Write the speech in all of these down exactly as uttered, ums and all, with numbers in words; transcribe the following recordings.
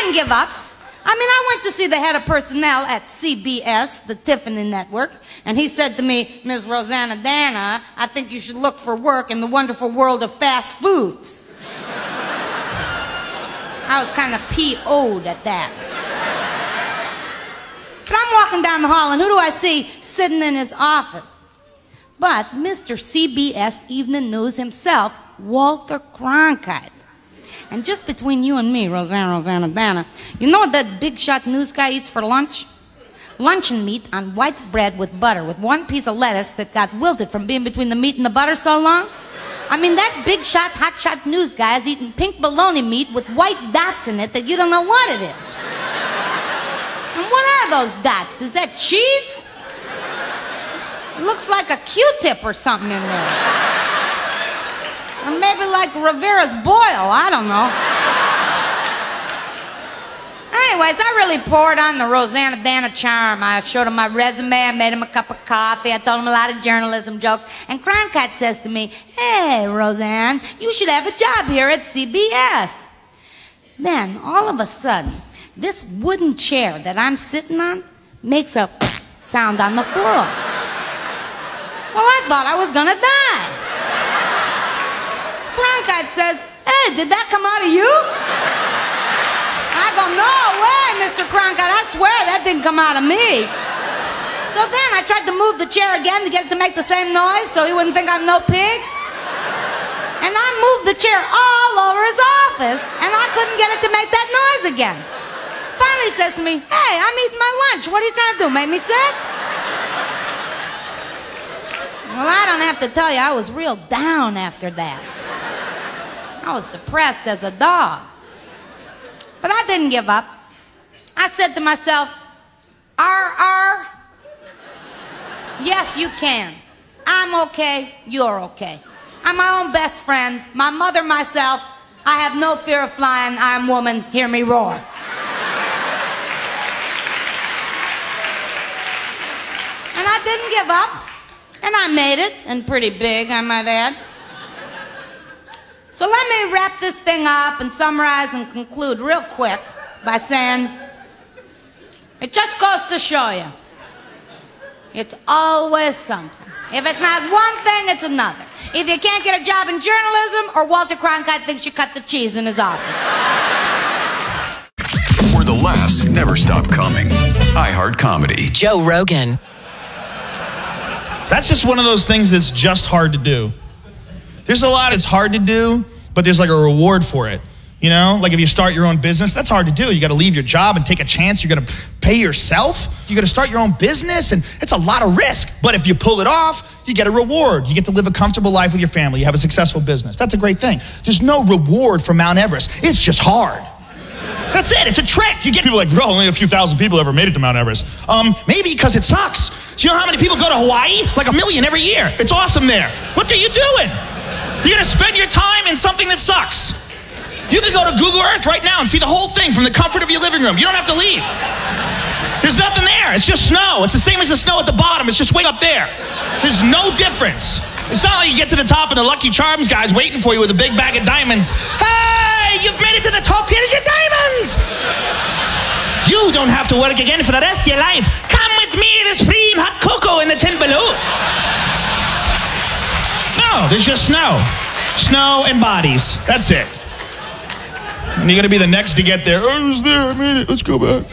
didn't give up. I mean, I went to see the head of personnel at C B S, the Tiffany Network, and he said to me, Miss Rosanna Dana, I think you should look for work in the wonderful world of fast foods. I was kind of P O'd at that. But I'm walking down the hall, and who do I see sitting in his office? But Mister C B S Evening News himself, Walter Cronkite. And just between you and me, Rosanna, Rosanna Dana, you know what that big shot news guy eats for lunch? Luncheon meat on white bread with butter, with one piece of lettuce that got wilted from being between the meat and the butter so long. I mean, that big shot, hot shot news guy is eating pink bologna meat with white dots in it that you don't know what it is. And what are those dots? Is that cheese? It looks like a Q-tip or something in there. Or maybe like Rivera's boil, I don't know. Anyways, I really poured on the Rosanna Dana charm. I showed him my resume, I made him a cup of coffee, I told him a lot of journalism jokes, and Cronkite says to me, hey, Roseanne, you should have a job here at C B S. Then, all of a sudden, this wooden chair that I'm sitting on makes a sound on the floor. Well, I thought I was gonna die. Cronkite says, hey, did that come out of you? I go, no way, Mister Cronkite, I swear that didn't come out of me. So then I tried to move the chair again to get it to make the same noise so he wouldn't think I'm no pig. And I moved the chair all over his office, and I couldn't get it to make that noise again. Finally he says to me, hey, I'm eating my lunch. What are you trying to do, make me sick? Well, I don't have to tell you, I was real down after that. I was depressed as a dog. But I didn't give up. I said to myself, R R, yes, you can. I'm okay, you're okay. I'm my own best friend, my mother, myself. I have no fear of flying. I'm woman, hear me roar. And I didn't give up. And I made it, and pretty big, I might add. So let me wrap this thing up and summarize and conclude real quick by saying, it just goes to show you, it's always something. If it's not one thing, it's another. Either you can't get a job in journalism, or Walter Cronkite thinks you cut the cheese in his office. Where the laughs never stop coming. iHeart Comedy. Joe Rogan. That's just one of those things that's just hard to do. There's a lot it's hard to do, but there's like a reward for it. You know, like if you start your own business, that's hard to do. You got to leave your job and take a chance. You're going to pay yourself. You got to start your own business, and it's a lot of risk. But if you pull it off, you get a reward. You get to live a comfortable life with your family. You have a successful business. That's a great thing. There's no reward for Mount Everest. It's just hard. That's it. It's a trick. You get people like, bro, only a few thousand people ever made it to Mount Everest. Um, maybe because it sucks. Do you know how many people go to Hawaii? Like a million every year. It's awesome there. What are you doing? You're going to spend your time in something that sucks. You can go to Google Earth right now and see the whole thing from the comfort of your living room. You don't have to leave. There's nothing there. It's just snow. It's the same as the snow at the bottom. It's just way up there. There's no difference. It's not like you get to the top and the Lucky Charms guy's waiting for you with a big bag of diamonds. Hey, you've made it to the top. Here's your diamonds. You don't have to work again for the rest of your life. Come with me to the supreme hot cocoa in the tin below. No, there's just snow. Snow and bodies. That's it. And you're going to be the next to get there. Oh, I was there. I made it. Let's go back.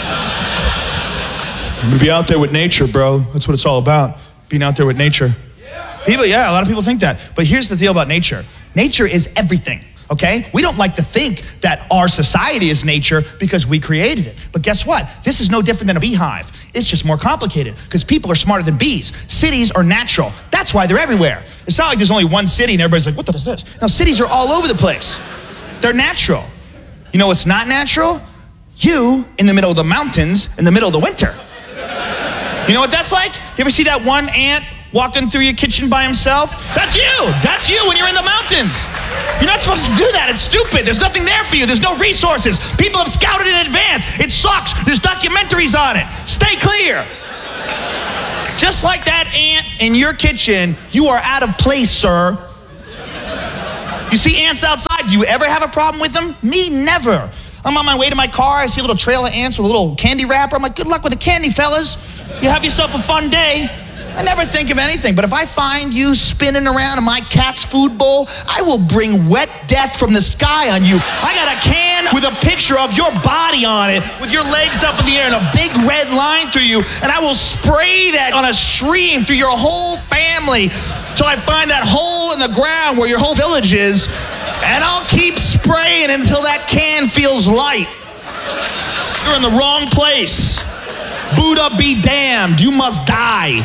I'm going to be out there with nature, bro. That's what it's all about. Being out there with nature. People, yeah, a lot of people think that. But here's the deal about nature. Nature is everything. Okay? We don't like to think that our society is nature because we created it. But guess what? This is no different than a beehive. It's just more complicated because people are smarter than bees. Cities are natural. That's why they're everywhere. It's not like there's only one city and everybody's like, what the hell is this? No, cities are all over the place. They're natural. You know what's not natural? You in the middle of the mountains in the middle of the winter. You know what that's like? You ever see that one ant walking through your kitchen by himself? That's you. That's you when you're in the mountains. You're not supposed to do that. It's stupid. There's nothing there for you. There's no resources. People have scouted in advance. It sucks. There's documentaries on it. Stay clear. Just like that ant in your kitchen, you are out of place, sir. You see ants outside. Do you ever have a problem with them? Me, never. I'm on my way to my car. I see a little trail of ants with a little candy wrapper. I'm like, good luck with the candy, fellas. You have yourself a fun day. I never think of anything, but if I find you spinning around in my cat's food bowl, I will bring wet death from the sky on you. I got a can with a picture of your body on it, with your legs up in the air and a big red line through you, and I will spray that on a stream through your whole family till I find that hole in the ground where your whole village is, and I'll keep spraying until that can feels light. You're in the wrong place. Buddha be damned, you must die.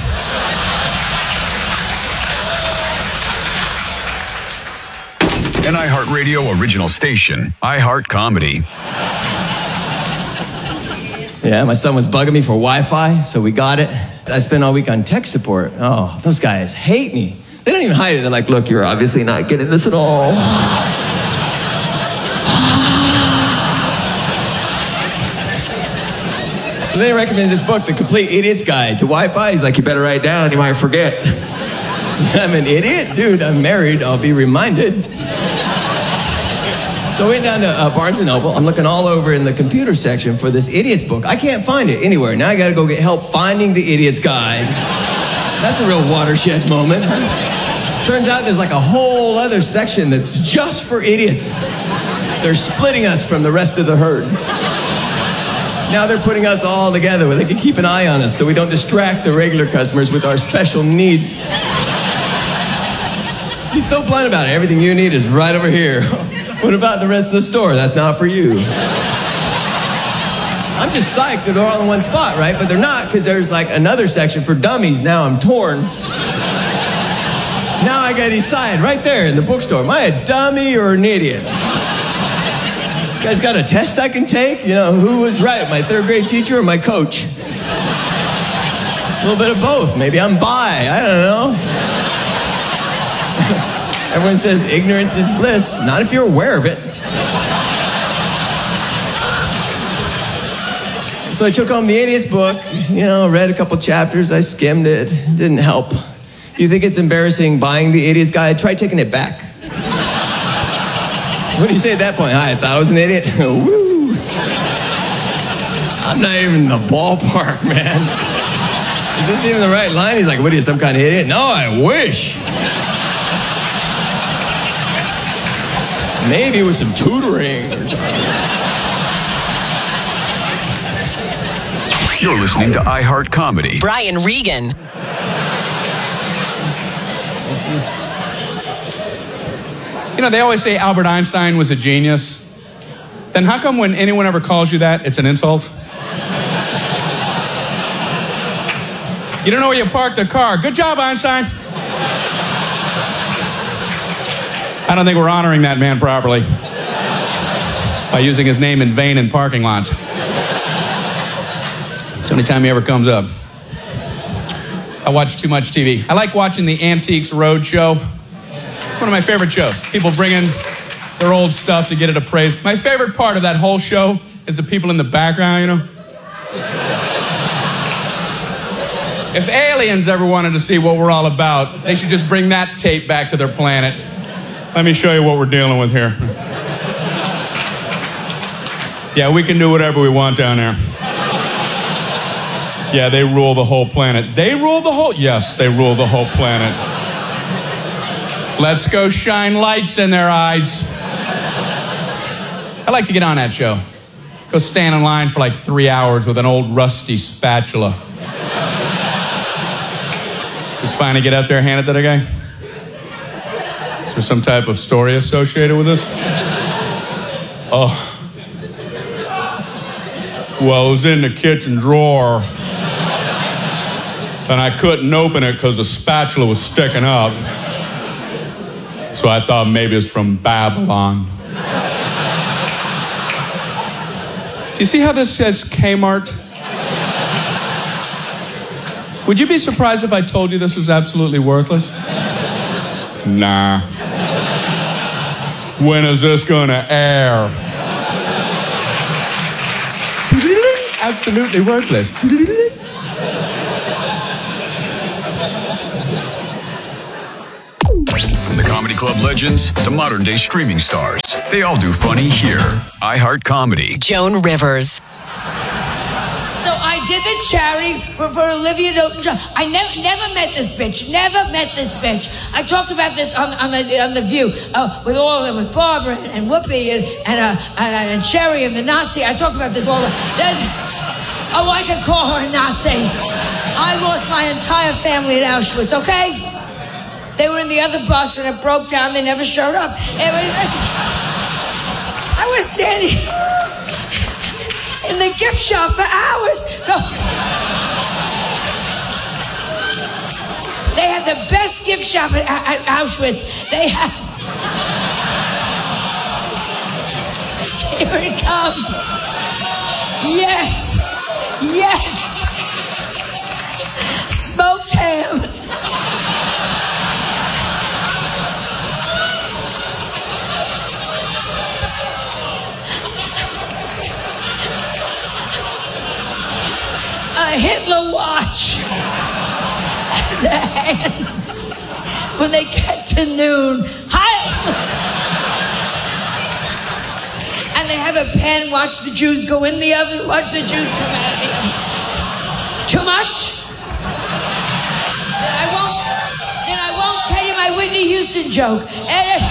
An iHeartRadio original station, iHeart Comedy. Yeah, my son was bugging me for Wi-Fi, so we got it. I spent all week on tech support. Oh, those guys hate me. They don't even hide it. They're like, look, you're obviously not getting this at all. So they recommend this book, The Complete Idiot's Guide to Wi-Fi. He's like, you better write down, you might forget. I'm an idiot? Dude, I'm married, I'll be reminded. So I went down to uh, Barnes and Noble. I'm looking all over in the computer section for this idiot's book. I can't find it anywhere. Now I gotta go get help finding the idiot's guide. That's a real watershed moment. Turns out there's like a whole other section that's just for idiots. They're splitting us from the rest of the herd. Now they're putting us all together where they can keep an eye on us so we don't distract the regular customers with our special needs. He's so blunt about it. Everything you need is right over here. What about the rest of the store? That's not for you. I'm just psyched that they're all in one spot, right? But they're not, because there's like another section for dummies. Now I'm torn. Now I gotta decide right there in the bookstore. Am I a dummy or an idiot? You guys got a test I can take? You know, who was right, my third grade teacher or my coach? A little bit of both. Maybe I'm bi. I don't know. Everyone says ignorance is bliss. Not if you're aware of it. So I took home the idiot's book, you know, read a couple chapters. I skimmed it. Didn't help. You think it's embarrassing buying the idiot's guide? Try taking it back. What do you say at that point? I thought I was an idiot. Woo! I'm not even in the ballpark, man. Is this even the right line? He's like, what are you, some kind of idiot? No, I wish. Maybe with some tutoring or something. You're listening to iHeart Comedy. Brian Regan. You know, they always say Albert Einstein was a genius. Then how come when anyone ever calls you that, it's an insult? You don't know where you parked the car. Good job, Einstein. I don't think we're honoring that man properly by using his name in vain in parking lots. It's the only time he ever comes up. I watch too much T V. I like watching the Antiques Roadshow. It's one of my favorite shows. People bring in their old stuff to get it appraised. My favorite part of that whole show is the people in the background, you know? If aliens ever wanted to see what we're all about, they should just bring that tape back to their planet. Let me show you what we're dealing with here. Yeah, we can do whatever we want down there. Yeah, they rule the whole planet. They rule the whole... Yes, they rule the whole planet. Let's go shine lights in their eyes. I like to get on that show. Go stand in line for like three hours with an old rusty spatula. Just finally get up there, hand it to the guy. Is there some type of story associated with this? Oh. Well, it was in the kitchen drawer. And I couldn't open it because the spatula was sticking up. So I thought maybe it's from Babylon. Do you see how this says Kmart? Would you be surprised if I told you this was absolutely worthless? Nah. When is this gonna air? Absolutely worthless. From the Comedy Club legends to modern day streaming stars. They all do funny here. iHeart Comedy. Joan Rivers. So I did the charity for, for Olivia Newton-John. I never never met this bitch. Never met this bitch. I talked about this on, on the on the View uh, with all of them, with Barbara and, and Whoopi and and, uh, and and Sherry and the Nazi. I talked about this all. The, oh, I could call her a Nazi. I lost my entire family at Auschwitz. Okay, they were in the other bus and it broke down. They never showed up. It was, I was standing in the gift shop for hours. So they have the best gift shop at, at Auschwitz. They have. Here it comes. Yes. Yes. Smoked ham. A Hitler watch. The hands. When they get to noon. Hi. And they have a pen. Watch the Jews go in the oven. Watch the Jews come out of the oven. Too much? Then I won't. Then I won't tell you my Whitney Houston joke. And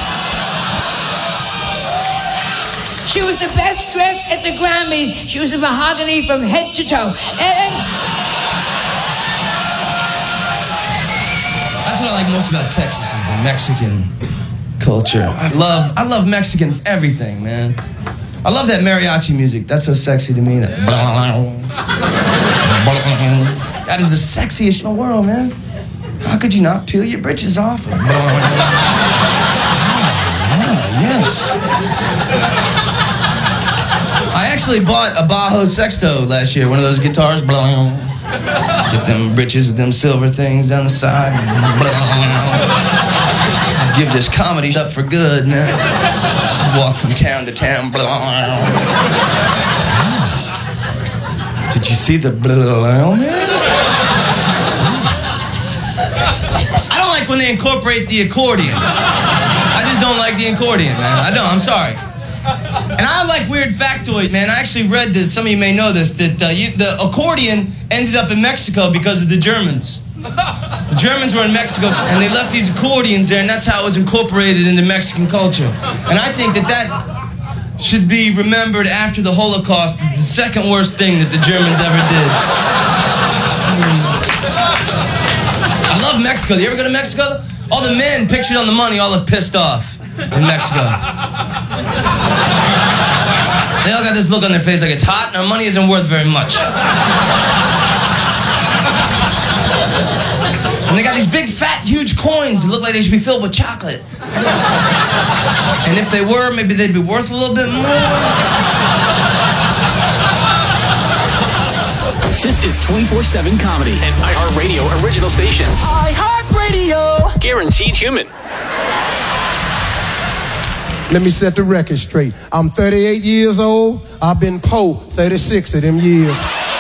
she was the best dressed at the Grammys. She was a mahogany from head to toe. And That's what I like most about Texas is the Mexican culture. I love, I love Mexican everything, man. I love that mariachi music. That's so sexy to me. That, that is the sexiest in the world, man. How could you not peel your britches off? Oh, yes. I actually bought a Bajo Sexto last year, one of those guitars. Get them britches with them silver things down the side. Give this comedy up for good, man. Just walk from town to town. Did you see the man? I don't like when they incorporate the accordion. I just don't like the accordion, man. I don't, I'm sorry. And I like weird factoids, man. I actually read this, some of you may know this, that uh, you, the accordion ended up in Mexico because of the Germans. The Germans were in Mexico, and they left these accordions there, and that's how it was incorporated into Mexican culture. And I think that that should be remembered after the Holocaust as the second worst thing that the Germans ever did. I love Mexico. You ever go to Mexico? All the men pictured on the money all look pissed off in Mexico. They all got this look on their face like it's hot and our money isn't worth very much. And they got these big, fat, huge coins that look like they should be filled with chocolate. And if they were, maybe they'd be worth a little bit more. This is twenty-four seven Comedy, an iHeartRadio original station. iHeartRadio. Guaranteed human. Let me set the record straight. I'm thirty-eight years old. I've been po thirty-six of them years.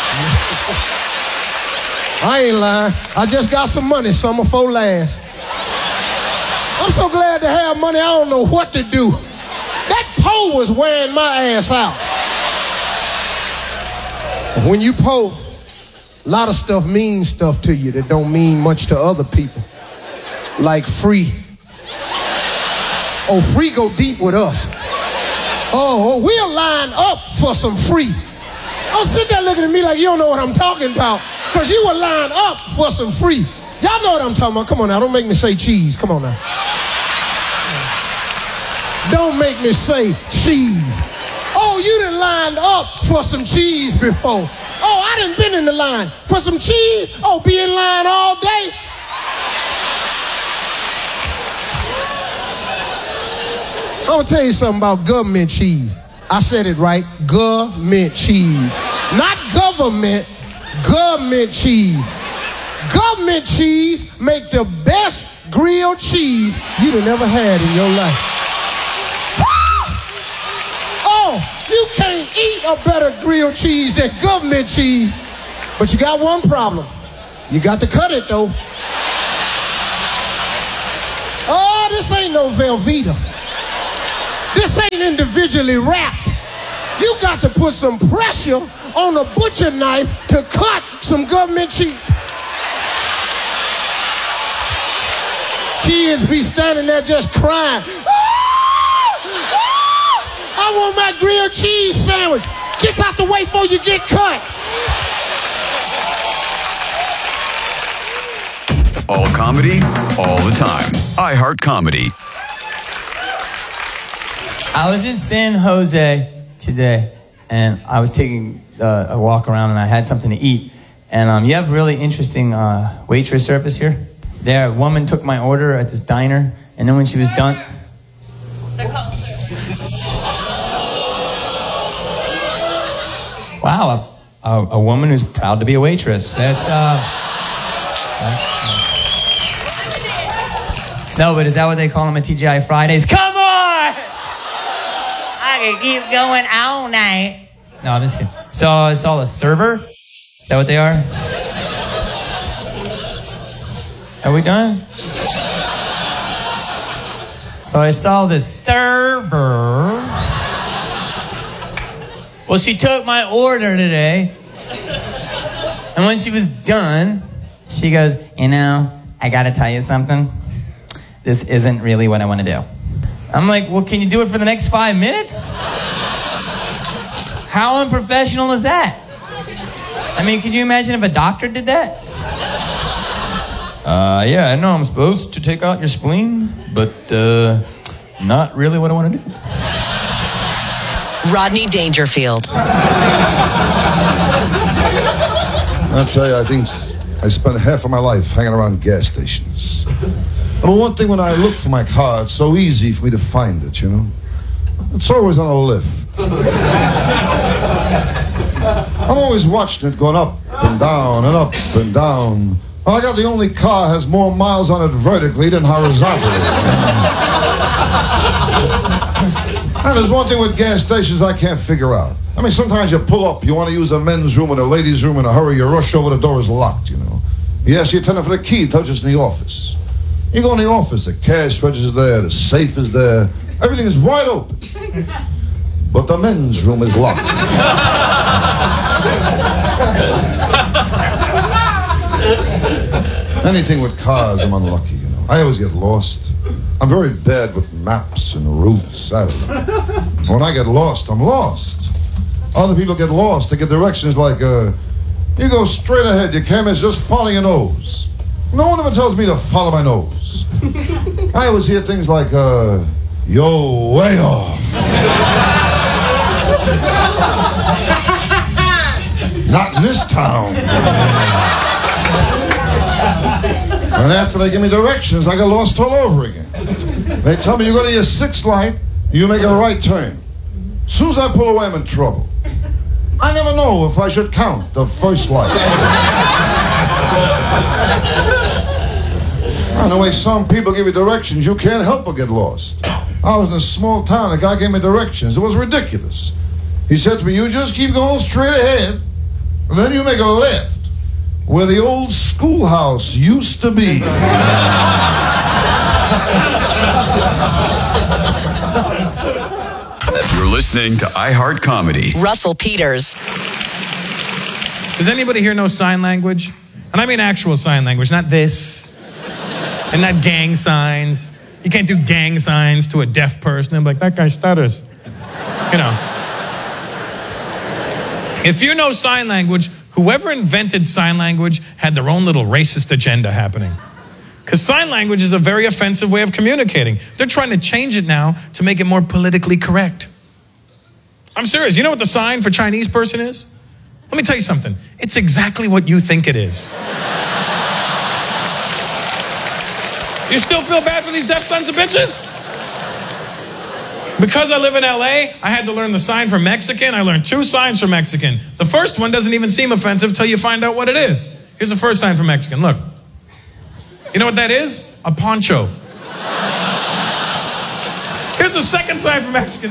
I ain't lying. I just got some money summer before last. I'm so glad to have money, I don't know what to do. That po was wearing my ass out. When you po, a lot of stuff means stuff to you that don't mean much to other people. Like free. Oh, free go deep with us. Oh, oh, we'll line up for some free. Don't sit there looking at me like you don't know what I'm talking about, because you will line up for some free. Y'all know what I'm talking about. Come on now, don't make me say cheese. Come on now. Don't make me say cheese. Oh, you done lined up for some cheese before. Oh, I done been in the line for some cheese. Oh, be in line all day. I'm gonna tell you something about government cheese. I said it right, government cheese. Not government, government cheese. Government cheese make the best grilled cheese you'd have never had in your life. Oh, you can't eat a better grilled cheese than government cheese. But you got one problem. You got to cut it though. Oh, Boy, this ain't no Velveeta. This ain't individually wrapped. You got to put some pressure on a butcher knife to cut some government cheese. Kids be standing there just crying. Ah! Ah! I want my grilled cheese sandwich. Get out the way before you get cut. All comedy, all the time. iHeart Comedy. I was in San Jose today, and I was taking uh, a walk around, and I had something to eat. And um, you have really interesting uh, waitress service here. There, a woman took my order at this diner, and then when she was done... They're called servers. Wow, a, a, a woman who's proud to be a waitress. That's, uh... that's, uh no, but is that what they call them at T G I Fridays? Come on! I can keep going all night. No, I'm just kidding. So it's all a server? Is that what they are? Are we done? So I saw this server. Well, she took my order today. And when she was done, she goes, you know, I gotta tell you something. This isn't really what I want to do. I'm like, well, can you do it for the next five minutes? How unprofessional is that? I mean, can you imagine if a doctor did that? Uh, yeah, I know I'm supposed to take out your spleen, but uh, not really what I want to do. Rodney Dangerfield. I'll tell you, I think I spent half of my life hanging around gas stations. But one thing, when I look for my car, it's so easy for me to find it, you know? It's always on a lift. I'm always watching it going up and down and up and down. Well, I got the only car has more miles on it vertically than horizontally. And there's one thing with gas stations I can't figure out. I mean, sometimes you pull up, you want to use a men's room or a ladies' room in a hurry, you rush over, the door is locked, you know. You ask the attendant for the key, it tells you it's in the office. You go in the office, the cash register is there, the safe is there, everything is wide open. But the men's room is locked. Anything with cars, I'm unlucky, you know. I always get lost. I'm very bad with maps and routes. I don't know. When I get lost, I'm lost. Other people get lost. They get directions like, uh, you go straight ahead. You can't miss. Just follow your nose. No one ever tells me to follow my nose. I always hear things like, uh, yo, way off. Not in this town. And after they give me directions, I get lost all over again. They tell me you go to your sixth light, you make a right turn. As soon as I pull away, I'm in trouble. I never know if I should count the first light. And the way some people give you directions, you can't help but get lost. I was in a small town, a guy gave me directions. It was ridiculous. He said to me, you just keep going straight ahead, and then you make a left where the old schoolhouse used to be. You're listening to iHeart Comedy. Russell Peters. Does anybody here know sign language? And I mean actual sign language, not this. And not gang signs. You can't do gang signs to a deaf person and be like, that guy stutters. You know. If you know sign language, whoever invented sign language had their own little racist agenda happening. Because sign language is a very offensive way of communicating. They're trying to change it now to make it more politically correct. I'm serious. You know what the sign for Chinese person is? Let me tell you something. It's exactly what you think it is. You still feel bad for these deaf sons of bitches? Because I live in L A, I had to learn the sign for Mexican. I learned two signs for Mexican. The first one doesn't even seem offensive until you find out what it is. Here's the first sign for Mexican. Look. You know what that is? A poncho. Here's the second sign for Mexican.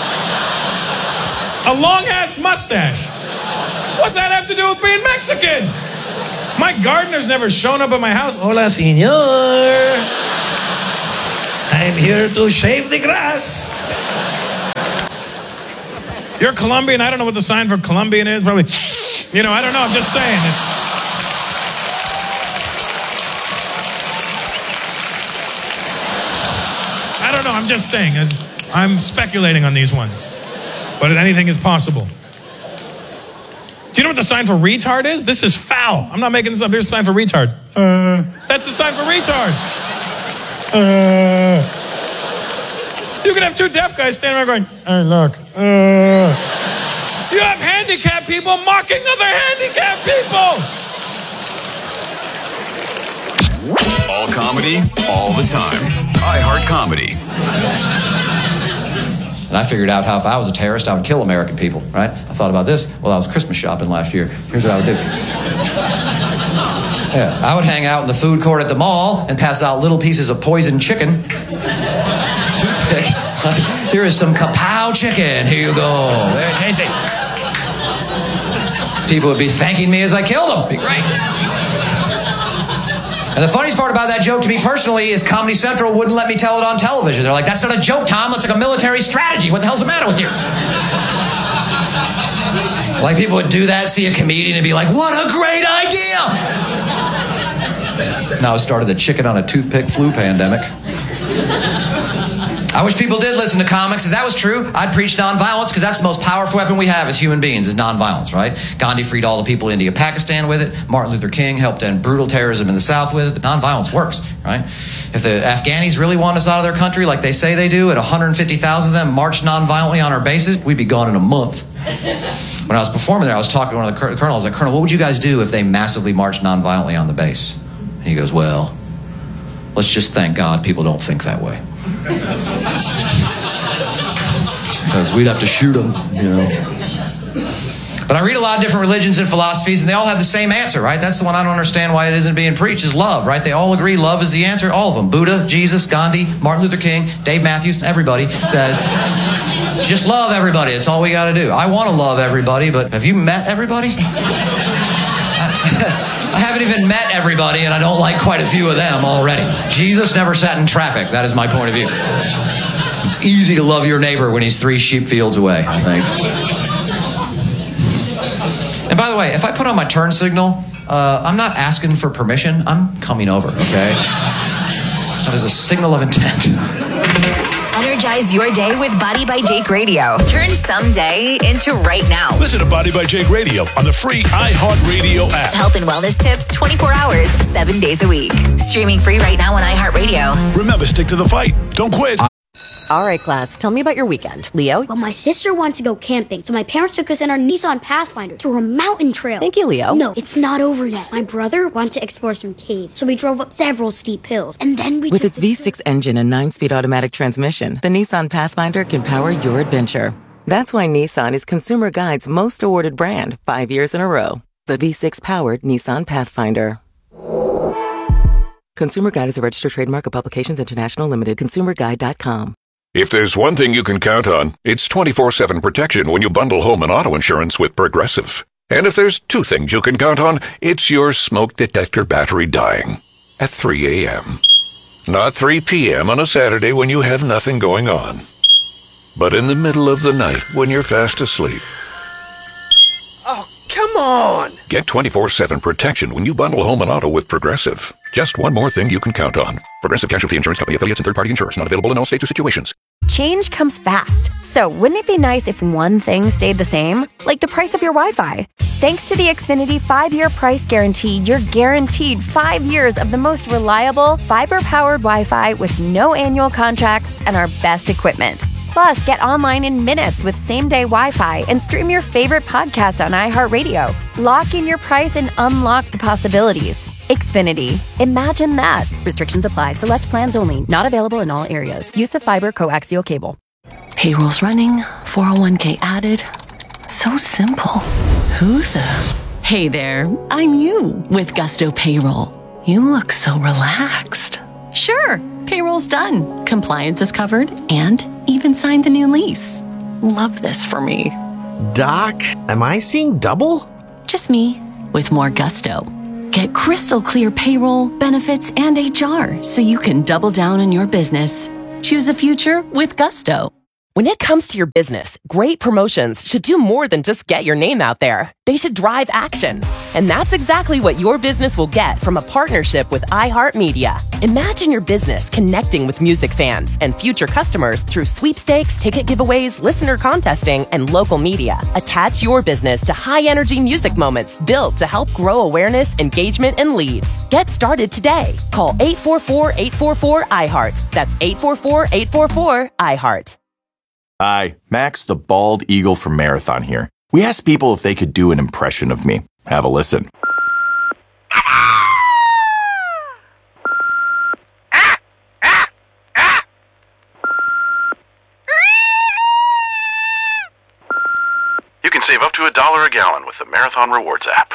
A long-ass mustache. What's that have to do with being Mexican? My gardener's never shown up at my house. Hola, señor. I'm here to shave the grass. You're Colombian. I don't know what the sign for Colombian is. Probably, you know, I don't know. I'm just saying. It's... I don't know. I'm just saying. I'm speculating on these ones. But anything is possible. Do you know what the sign for retard is? This is foul. I'm not making this up. Here's a sign for retard. Uh, that's the sign for retard. Uh, you could have two deaf guys standing around going, hey, look. Uh, you have handicapped people mocking other handicapped people. All comedy, all the time. iHeart Comedy. And I figured out how if I was a terrorist, I would kill American people, right? I thought about this while I was Christmas shopping last year. Here's what I would do. Yeah, I would hang out in the food court at the mall and pass out little pieces of poisoned chicken. Toothpick. Here is some kapow chicken. Here you go. Very tasty. People would be thanking me as I killed them. Be great. And the funniest part about that joke to me personally is Comedy Central wouldn't let me tell it on television. They're like, that's not a joke, Tom. That's like a military strategy. What the hell's the matter with you? Like people would do that, see a comedian and be like, what a great idea! Now it started the chicken on a toothpick flu pandemic. I wish people did listen to comics. If that was true, I'd preach nonviolence because that's the most powerful weapon we have as human beings is nonviolence, right? Gandhi freed all the people in India, Pakistan with it. Martin Luther King helped end brutal terrorism in the South with it. But nonviolence works, right? If the Afghanis really want us out of their country like they say they do, and one hundred fifty thousand of them march nonviolently on our bases, we'd be gone in a month. When I was performing there, I was talking to one of the colonels. I was like, Colonel, what would you guys do if they massively marched nonviolently on the base? And he goes, well, let's just thank God people don't think that way. Because we'd have to shoot them, you know. But I read a lot of different religions and philosophies, and they all have the same answer, right? That's the one I don't understand why it isn't being preached, is love, right? They all agree love is the answer, all of them. Buddha, Jesus, Gandhi, Martin Luther King, Dave Matthews, everybody says, just love everybody. It's all we got to do. I want to love everybody, but have you met everybody? I haven't even met everybody, and I don't like quite a few of them already. Jesus never sat in traffic. That is my point of view. It's easy to love your neighbor when he's three sheep fields away, I think. And by the way, if I put on my turn signal, uh, I'm not asking for permission. I'm coming over, okay? That is a signal of intent. Energize your day with Body by Jake Radio. Turn someday into right now. Listen to Body by Jake Radio on the free iHeartRadio app. Health and wellness tips twenty-four hours, seven days a week. Streaming free right now on iHeartRadio. Remember, stick to the fight. Don't quit. All right, class, tell me about your weekend. Leo? Well, my sister wants to go camping, so my parents took us in our Nissan Pathfinder through a mountain trail. Thank you, Leo. No, it's not over yet. My brother wanted to explore some caves, so we drove up several steep hills, and then we With took its V six engine and nine-speed automatic transmission, the Nissan Pathfinder can power your adventure. That's why Nissan is Consumer Guide's most awarded brand five years in a row. The V six-powered Nissan Pathfinder. Consumer Guide is a registered trademark of Publications International Limited. consumer guide dot com. If there's one thing you can count on, it's twenty-four seven protection when you bundle home and auto insurance with Progressive. And if there's two things you can count on, it's your smoke detector battery dying at three a.m. Not three p.m. on a Saturday when you have nothing going on, but in the middle of the night when you're fast asleep. Oh, come on! Get twenty-four seven protection when you bundle home and auto with Progressive. Just one more thing you can count on. Progressive Casualty Insurance Company affiliates and third-party insurers. Not available in all states or situations. Change comes fast. So wouldn't it be nice if one thing stayed the same? Like the price of your Wi-Fi. Thanks to the Xfinity five-year price guarantee, you're guaranteed five years of the most reliable, fiber-powered Wi-Fi with no annual contracts and our best equipment. Plus, get online in minutes with same-day Wi-Fi and stream your favorite podcast on iHeartRadio. Lock in your price and unlock the possibilities. Xfinity. Imagine that. Restrictions apply. Select plans only. Not available in all areas. Use of fiber coaxial cable. Payroll's running. four oh one k added. So simple. Who the? Hey there. I'm you with Gusto Payroll. You look so relaxed. Sure. Payroll's done. Compliance is covered and even signed the new lease. Love this for me. Doc, am I seeing double? Just me with more gusto. Get crystal clear payroll, benefits, and H R so you can double down on your business. Choose a future with Gusto. When it comes to your business, great promotions should do more than just get your name out there. They should drive action. And that's exactly what your business will get from a partnership with iHeartMedia. Imagine your business connecting with music fans and future customers through sweepstakes, ticket giveaways, listener contesting, and local media. Attach your business to high-energy music moments built to help grow awareness, engagement, and leads. Get started today. Call eight four four, eight four four, I heart. That's eight four four, eight four four, I heart. Hi, Max the Bald Eagle from Marathon here. We asked people if they could do an impression of me. Have a listen. You can save up to a dollar a gallon with the Marathon Rewards app.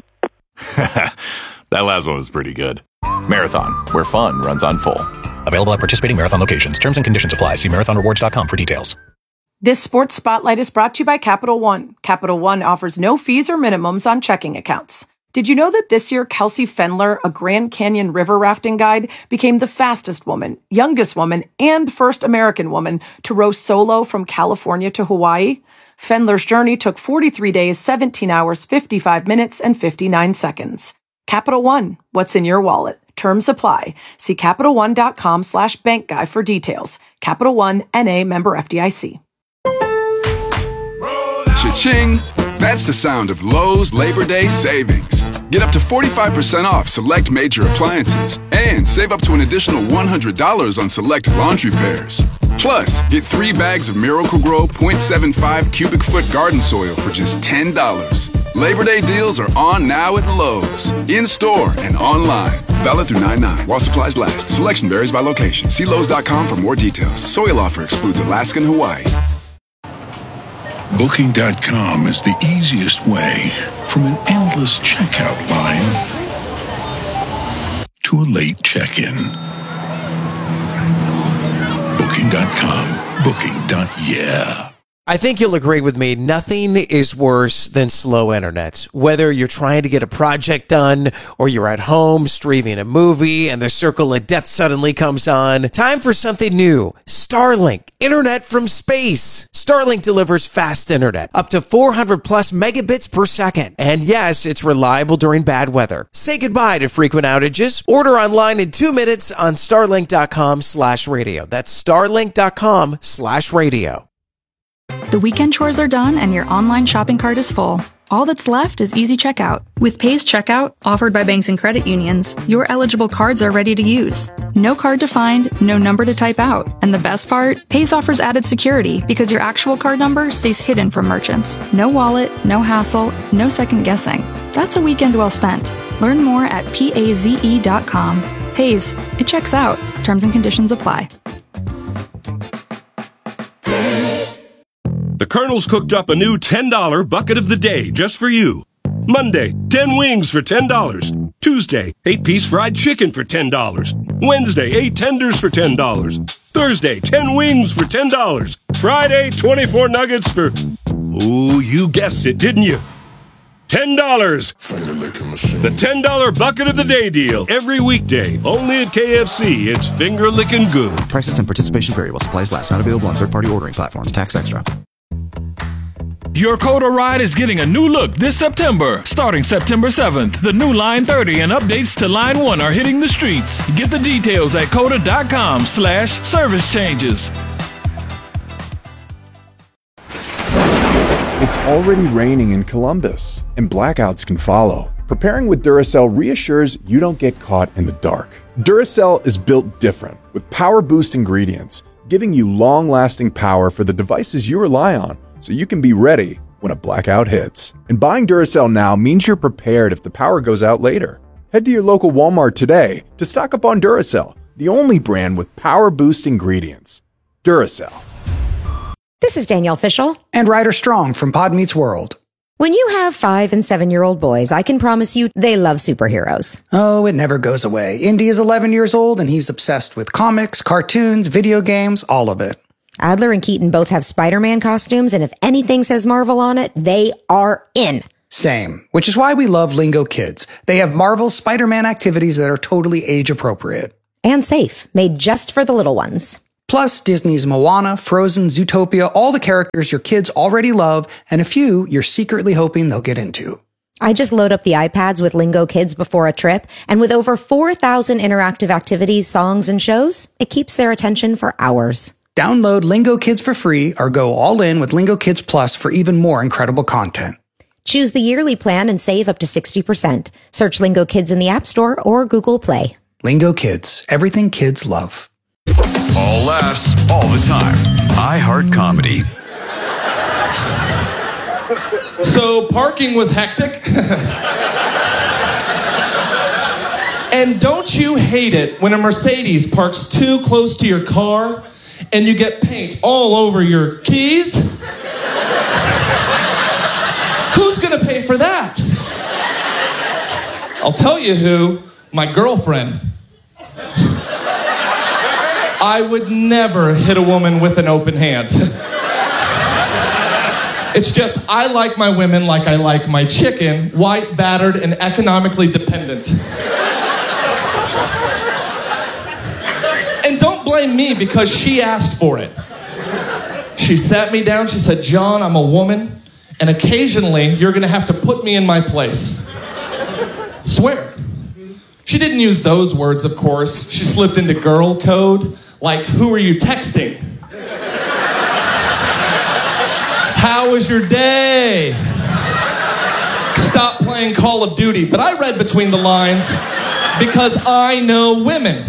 That last one was pretty good. Marathon, where fun runs on full. Available at participating Marathon locations. Terms and conditions apply. See marathon rewards dot com for details. This Sports Spotlight is brought to you by Capital One. Capital One offers no fees or minimums on checking accounts. Did you know that this year Kelsey Fendler, a Grand Canyon river rafting guide, became the fastest woman, youngest woman, and first American woman to row solo from California to Hawaii? Fendler's journey took forty-three days, seventeen hours, fifty-five minutes, and fifty-nine seconds. Capital One, what's in your wallet? Terms apply. See CapitalOne.com slash bank guy for details. Capital One, N A member F D I C. Cha-ching! That's the sound of Lowe's Labor Day savings. Get up to forty-five percent off select major appliances and save up to an additional one hundred dollars on select laundry pairs. Plus, get three bags of Miracle-Gro point seven five cubic foot garden soil for just ten dollars. Labor Day deals are on now at Lowe's, in-store and online. Valid through nine nine while supplies last. Selection varies by location. See Lowe's dot com for more details. Soil offer excludes Alaska and Hawaii. Booking dot com is the easiest way from an endless checkout line to a late check-in. Booking dot com. Booking. Yeah. I think you'll agree with me, nothing is worse than slow internet. Whether you're trying to get a project done or you're at home streaming a movie and the circle of death suddenly comes on, time for something new. Starlink, internet from space. Starlink delivers fast internet, up to four hundred plus megabits per second. And yes, it's reliable during bad weather. Say goodbye to frequent outages. Order online in two minutes on starlink.com slash radio. That's starlink.com slash radio. The weekend chores are done and your online shopping cart is full. All that's left is easy checkout. With Pays Checkout, offered by banks and credit unions, your eligible cards are ready to use. No card to find, no number to type out. And the best part? Pays offers added security because your actual card number stays hidden from merchants. No wallet, no hassle, no second guessing. That's a weekend well spent. Learn more at paze dot com. Pays. It checks out. Terms and conditions apply. The Colonel's cooked up a new ten dollar bucket of the day just for you. Monday, ten wings for ten dollars. Tuesday, eight piece fried chicken for ten dollars. Wednesday, eight tenders for ten dollars. Thursday, ten wings for ten dollars. Friday, twenty-four nuggets for... Oh, you guessed it, didn't you? ten dollars. The ten dollar bucket of the day deal. Every weekday. Only at K F C. It's finger licking good. Prices and participation vary while supplies last. Not available on third-party ordering platforms. Tax extra. Your Coda ride is getting a new look this September. Starting September seventh, the new Line thirty and updates to Line one are hitting the streets. Get the details at coda.com slash service changes. It's already raining in Columbus, and blackouts can follow. Preparing with Duracell reassures you don't get caught in the dark. Duracell is built different, with power boost ingredients, giving you long-lasting power for the devices you rely on, so you can be ready when a blackout hits. And buying Duracell now means you're prepared if the power goes out later. Head to your local Walmart today to stock up on Duracell, the only brand with power boost ingredients. Duracell. This is Danielle Fishel. And Ryder Strong from Pod Meets World. When you have five and seven-year-old boys, I can promise you they love superheroes. Oh, it never goes away. Indy is eleven years old, and he's obsessed with comics, cartoons, video games, all of it. Adler and Keaton both have Spider-Man costumes, and if anything says Marvel on it, they are in. Same, which is why we love Lingo Kids. They have Marvel's Spider-Man activities that are totally age-appropriate. And safe, made just for the little ones. Plus, Disney's Moana, Frozen, Zootopia, all the characters your kids already love, and a few you're secretly hoping they'll get into. I just load up the iPads with Lingo Kids before a trip, and with over four thousand interactive activities, songs, and shows, it keeps their attention for hours. Download Lingo Kids for free or go all in with Lingo Kids Plus for even more incredible content. Choose the yearly plan and save up to sixty percent. Search Lingo Kids in the App Store or Google Play. Lingo Kids, everything kids love. All laughs, all the time. iHeart Comedy. So parking was hectic. And don't you hate it when a Mercedes parks too close to your car and you get paint all over your keys? Who's gonna pay for that? I'll tell you who, my girlfriend. I would never hit a woman with an open hand. It's just, I like my women like I like my chicken, white, battered, and economically dependent. And don't blame me because she asked for it. She sat me down, she said, John, I'm a woman, and occasionally you're gonna have to put me in my place. Swear. She didn't use those words, of course. She slipped into girl code, like, who are you texting? How was your day? Stop playing Call of Duty. But I read between the lines because I know women.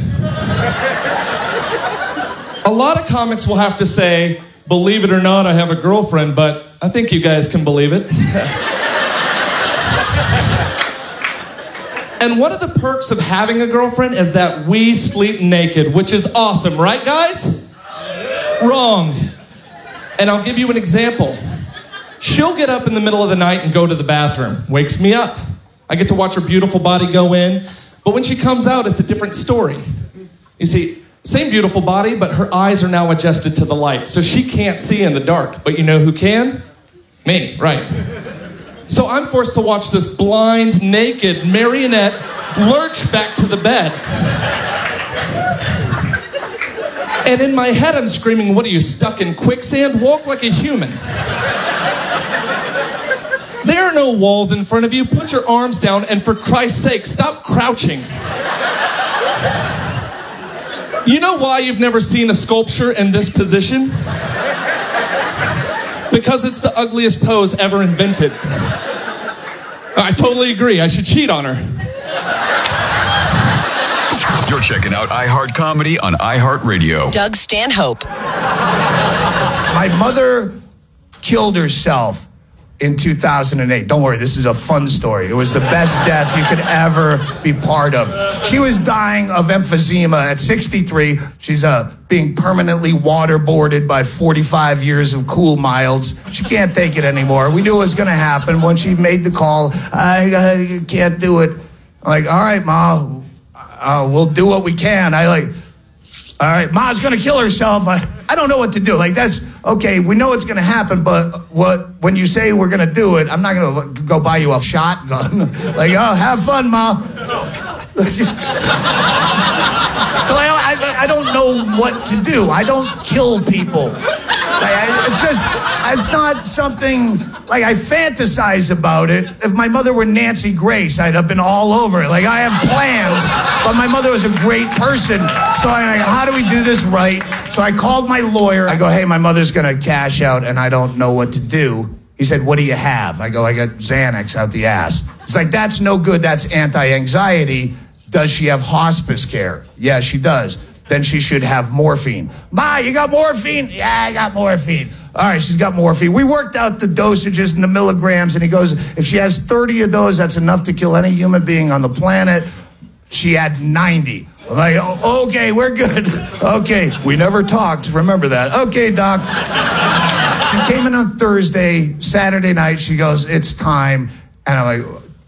A lot of comics will have to say, believe it or not, I have a girlfriend, but I think you guys can believe it. And one of the perks of having a girlfriend is that we sleep naked, which is awesome, right, guys? Wrong. And I'll give you an example. She'll get up in the middle of the night and go to the bathroom. Wakes me up. I get to watch her beautiful body go in. But when she comes out, it's a different story. You see, same beautiful body, but her eyes are now adjusted to the light. So she can't see in the dark. But you know who can? Me, right. So I'm forced to watch this blind, naked marionette lurch back to the bed. And in my head, I'm screaming, what are you, stuck in quicksand? Walk like a human. There are no walls in front of you. Put your arms down, and for Christ's sake, stop crouching. You know why you've never seen a sculpture in this position? Because it's the ugliest pose ever invented. I totally agree. I should cheat on her. You're checking out iHeart Comedy on iHeartRadio. Doug Stanhope. My mother killed herself in two thousand eight. Don't worry, this is a fun story. It was the best death you could ever be part of. She was dying of emphysema at sixty-three. She's uh, being permanently waterboarded by forty-five years of cool miles. She can't take it anymore. We knew it was going to happen when she made the call. I, I can't do it. I'm like, all right, Ma, uh, we'll do what we can. I like, all right, Ma's going to kill herself. I, I don't know what to do. Like, that's, okay, we know it's going to happen, but what when you say we're going to do it, I'm not going to go buy you a shotgun. Like, oh, have fun, Ma. So I don't, I, I don't know what to do. I don't kill people. Like, I, it's just, it's not something, like, I fantasize about it. If my mother were Nancy Grace, I'd have been all over it. Like, I have plans, but my mother was a great person. So I'm like, how do we do this right? So I called my lawyer. I go, hey, my mother's going to cash out, and I don't know what to do. He said, what do you have? I go, I got Xanax out the ass. He's like, that's no good. That's anti-anxiety. Does she have hospice care? Yeah, she does. Then she should have morphine. Ma, you got morphine? Yeah, I got morphine. All right, she's got morphine. We worked out the dosages and the milligrams, and he goes, if she has thirty of those, that's enough to kill any human being on the planet. She had ninety. I'm like, oh, okay, we're good. Okay, we never talked. Remember that. Okay, doc. She came in on Thursday, Saturday night. She goes, it's time. And I'm like,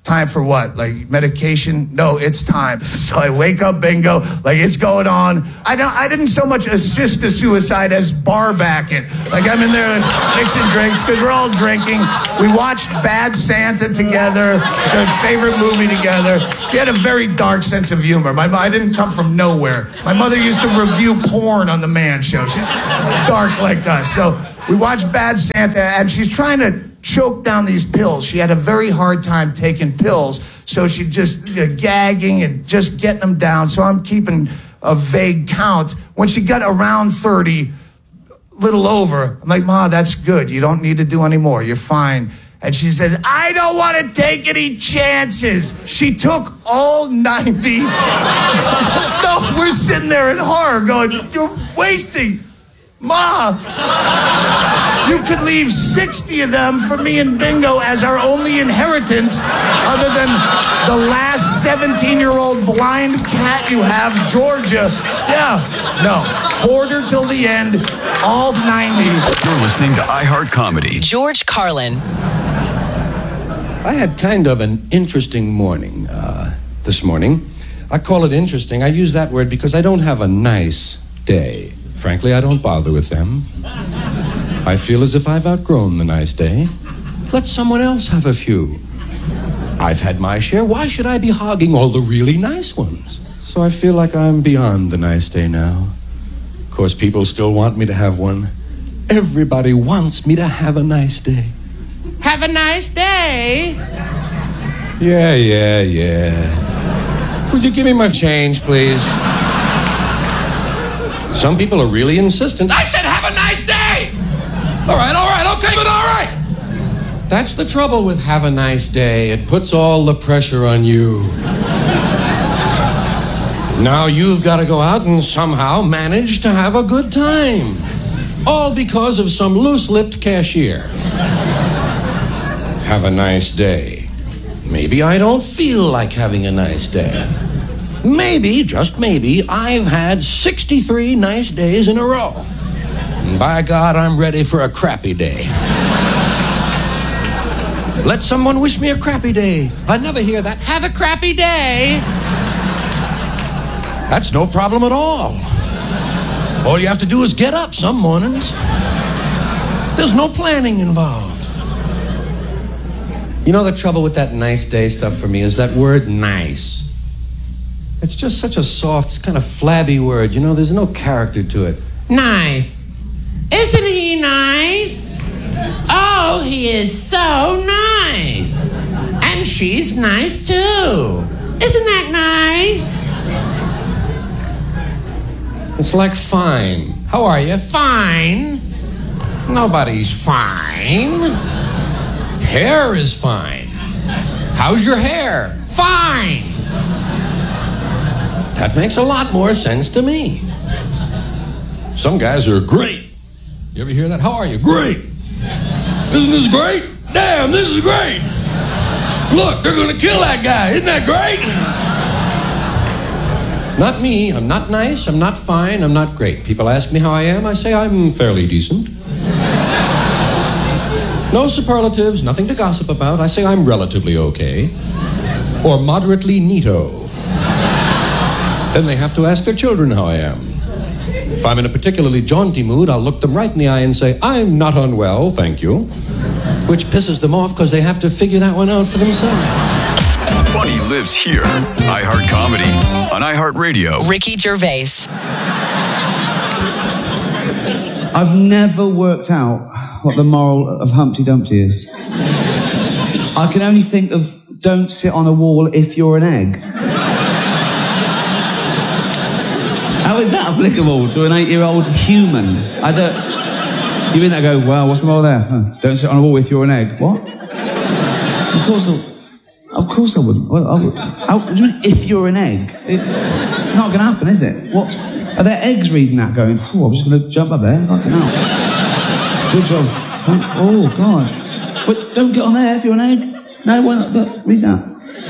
time for what? Like medication? No, it's time. So I wake up Bingo, like it's going on. I don't. I didn't so much assist the suicide as bar back it. Like I'm in there mixing drinks because we're all drinking. We watched Bad Santa together, their favorite movie together. She had a very dark sense of humor. My, I didn't come from nowhere. My mother used to review porn on the Man Show. She's dark like us. So we watched Bad Santa, and she's trying to choke down these pills. She had a very hard time taking pills, so she just uh, gagging and just getting them down. So I'm keeping a vague count. When she got around thirty, little over, I'm like, Ma, that's good. You don't need to do any more. You're fine. And she said, I don't want to take any chances. She took all ninety. No, we're sitting there in horror going, you're wasting. Ma, you could leave sixty of them for me and Bingo as our only inheritance other than the last seventeen-year-old blind cat you have, Georgia. Yeah, no, hoarder till the end, all ninety. You're listening to iHeart Comedy. George Carlin. I had kind of an interesting morning uh, this morning. I call it interesting. I use that word because I don't have a nice day. Frankly, I don't bother with them. I feel as if I've outgrown the nice day. Let someone else have a few. I've had my share. Why should I be hogging all the really nice ones? So I feel like I'm beyond the nice day now. Of course, people still want me to have one. Everybody wants me to have a nice day. Have a nice day. Yeah, yeah, yeah. Would you give me my change, please? Some people are really insistent. I said have a nice day! All right, all right, okay, but all right. That's the trouble with have a nice day. It puts all the pressure on you. Now you've got to go out and somehow manage to have a good time. All because of some loose-lipped cashier. Have a nice day. Maybe I don't feel like having a nice day. Maybe, just maybe, I've had sixty-three nice days in a row. And by God, I'm ready for a crappy day. Let someone wish me a crappy day. I never hear that. Have a crappy day. That's no problem at all. All you have to do is get up some mornings. There's no planning involved. You know, the trouble with that nice day stuff for me is that word nice. It's just such a soft, kind of flabby word. You know, there's no character to it. Nice. Isn't he nice? Oh, he is so nice. And she's nice too. Isn't that nice? It's like fine. How are you? Fine. Nobody's fine. Hair is fine. How's your hair? Fine. That makes a lot more sense to me. Some guys are great. You ever hear that? How are you? Great. Isn't this great? Damn, this is great. Look, they're going to kill that guy. Isn't that great? Not me. I'm not nice. I'm not fine. I'm not great. People ask me how I am. I say I'm fairly decent. No superlatives, nothing to gossip about. I say I'm relatively okay. Or moderately neato. Then they have to ask their children how I am. If I'm in a particularly jaunty mood, I'll look them right in the eye and say, I'm not unwell, thank you. Which pisses them off because they have to figure that one out for themselves. Funny lives here. iHeart Comedy on iHeartRadio. Ricky Gervais. I've never worked out what the moral of Humpty Dumpty is. I can only think of don't sit on a wall if you're an egg. How is that applicable to an eight-year-old human? I don't... You mean that go, well, what's the moral there? Huh. Don't sit on a wall if you're an egg. What? Of course I... Of course I wouldn't. Well, I would. How, what do you mean, if you're an egg? It, it's not going to happen, is it? What? Are there eggs reading that going, oh, I'm just going to jump up there? Fucking hell. Good job. Oh, God. But don't get on there if you're an egg. No, why not? Look, read that.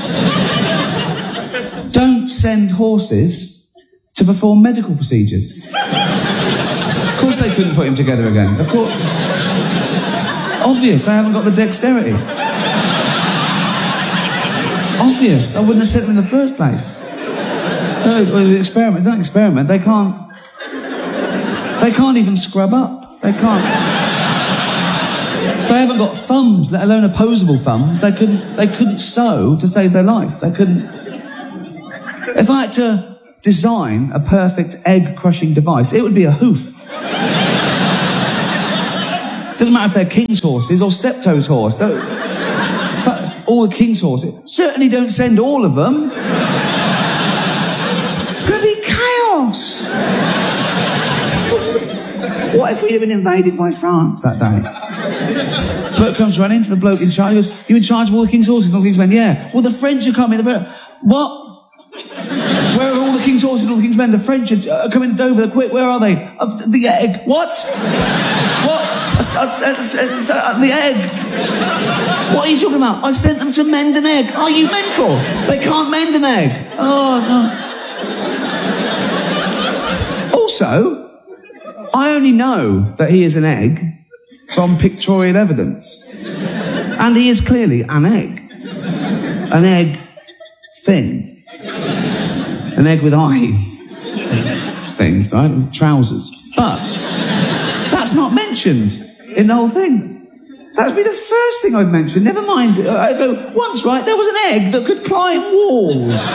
Don't send horses to perform medical procedures. Of course they couldn't put him together again. Of course. It's obvious. They haven't got the dexterity. Obvious. I wouldn't have sent them in the first place. No, it was an experiment. Don't experiment. They can't... They can't even scrub up. They can't... They haven't got thumbs, let alone opposable thumbs. They couldn't, they couldn't sew to save their life. They couldn't... If I had to design a perfect egg-crushing device, it would be a hoof. Doesn't matter if they're king's horses or steptoe's horse. Don't, all the king's horses. Certainly don't send all of them. It's going to be chaos. What if we had been invaded by France that day? Bloke comes running to the bloke in charge. He goes, "You in charge of all the king's horses and all the king's men?" "Yeah." "Well, the French are coming." The What? "Where are all the king's horses and all the king's men?" "The French are coming to Dover. Quick, where are they?" Uh, "The egg." "What? What? Uh, uh, uh, uh, the egg." "What are you talking about?" "I sent them to mend an egg." "Are you mental? They can't mend an egg." Oh, no. Also, I only know that he is an egg from pictorial evidence. And he is clearly an egg. An egg thin. An egg with eyes. Things, right? And trousers. But that's not mentioned in the whole thing. That would be the first thing I'd mention. Never mind. I go, once, right, there was an egg that could climb walls.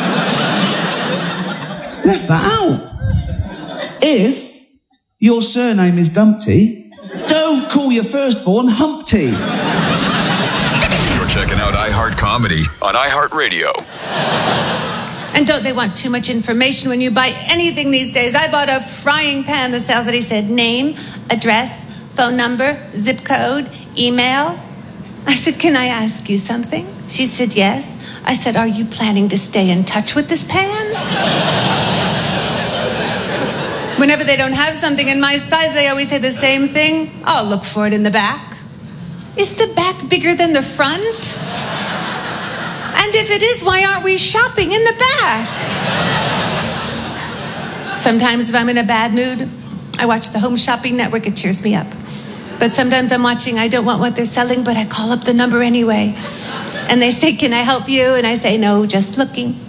Left that out. If your surname is Dumpty, don't call your firstborn Humpty. You're checking out iHeart Comedy on iHeartRadio. And don't they want too much information when you buy anything these days? I bought a frying pan. The sales lady said name, address, phone number, zip code, email. I said, "Can I ask you something?" She said, "Yes." I said, "Are you planning to stay in touch with this pan?" Whenever they don't have something in my size, they always say the same thing. "I'll look for it in the back." Is the back bigger than the front? And if it is, why aren't we shopping in the back? Sometimes if I'm in a bad mood, I watch the Home Shopping Network. It cheers me up. But sometimes I'm watching, I don't want what they're selling, but I call up the number anyway. And they say, "Can I help you?" And I say, "No, just looking."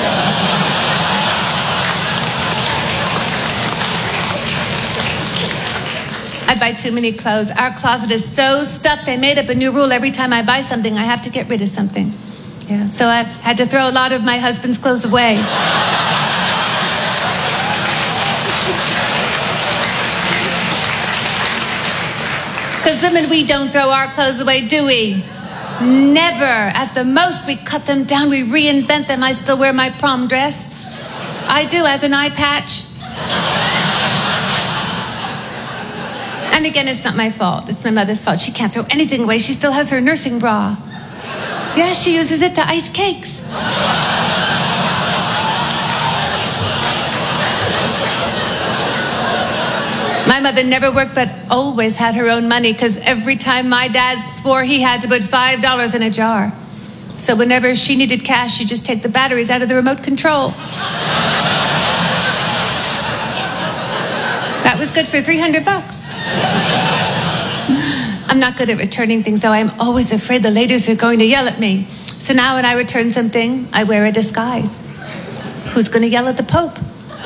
I buy too many clothes. Our closet is so stuffed. I made up a new rule. Every time I buy something, I have to get rid of something. Yeah, so I've had to throw a lot of my husband's clothes away. Because women, we don't throw our clothes away, do we? Never. At the most, we cut them down, we reinvent them. I still wear my prom dress. I do, as an eye patch. And again, it's not my fault. It's my mother's fault. She can't throw anything away. She still has her nursing bra. Yeah, she uses it to ice cakes. My mother never worked, but always had her own money, because every time my dad swore he had to put five dollars in a jar. So whenever she needed cash, she'd just take the batteries out of the remote control. That was good for three hundred bucks. I'm not good at returning things, though. I'm always afraid the ladies are going to yell at me. So now when I return something, I wear a disguise. Who's going to yell at the Pope?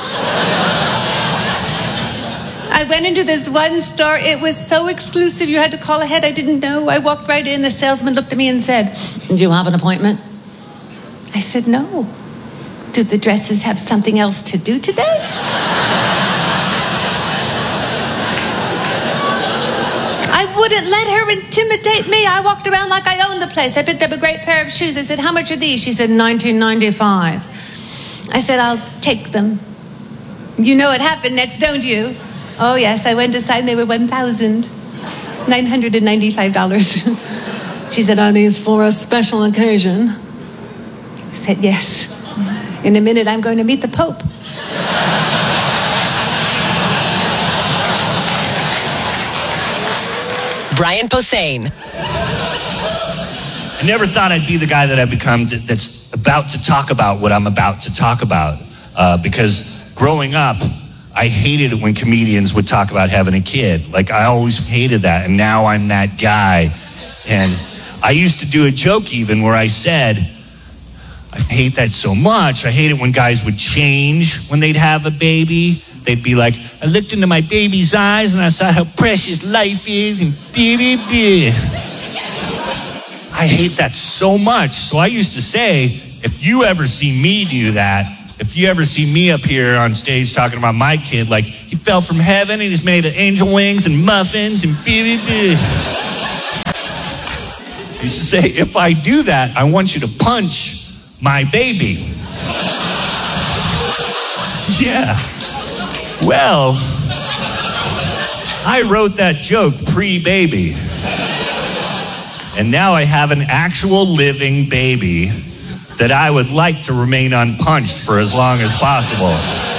I went into this one store. It was so exclusive. You had to call ahead. I didn't know. I walked right in. The salesman looked at me and said, "Do you have an appointment?" I said, "No." "Do the dresses have something else to do today?" I wouldn't let her intimidate me. I walked around like I owned the place. I picked up a great pair of shoes. I said, "How much are these?" She said, nineteen ninety-five. I said, "I'll take them." You know what happened next, don't you? Oh, yes, I went to sign. They were one thousand nine hundred ninety-five dollars. She said, "Are these for a special occasion?" I said, "Yes. In a minute, I'm going to meet the Pope." Brian Posehn. I never thought I'd be the guy that I've become that's about to talk about what I'm about to talk about. Uh, because growing up, I hated it when comedians would talk about having a kid. Like, I always hated that, and now I'm that guy. And I used to do a joke even where I said, I hate that so much. I hate it when guys would change when they'd have a baby. They'd be like, I looked into my baby's eyes and I saw how precious life is and baby, baby. I hate that so much. So I used to say, if you ever see me do that, if you ever see me up here on stage talking about my kid, like he fell from heaven and he's made of angel wings and muffins and baby, baby. I used to say, if I do that, I want you to punch my baby. Yeah. Well, I wrote that joke pre-baby. And now I have an actual living baby that I would like to remain unpunched for as long as possible.